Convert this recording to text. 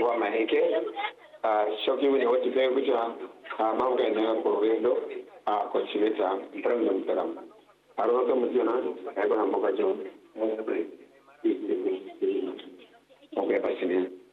wa maheke shoki woni wati fe kuta ma ga na ko wendo ko chileta ndram ndam taram aro to mutiona e ko na mo ga jo okay pasini